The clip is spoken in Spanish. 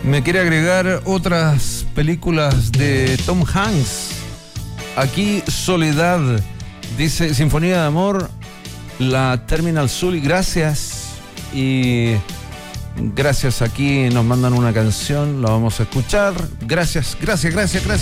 Me quiere agregar otras películas de Tom Hanks. Aquí Soledad, dice Sinfonía de Amor, la Terminal Sully, gracias. Y gracias, aquí nos mandan una canción, la vamos a escuchar. Gracias.